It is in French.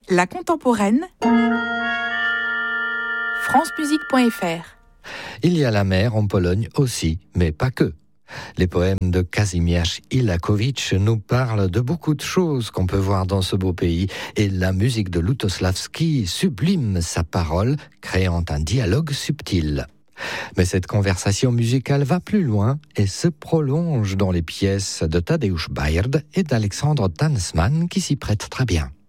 La contemporaine, francemusique.fr. Il y a la mer en Pologne aussi, mais pas que. Les poèmes de Kazimierz Ilakowicz nous parlent de beaucoup de choses qu'on peut voir dans ce beau pays, et la musique de Lutosławski sublime sa parole, créant un dialogue subtil. Mais cette conversation musicale va plus loin et se prolonge dans les pièces de Tadeusz Baird et d'Alexandre Tansman qui s'y prêtent très bien.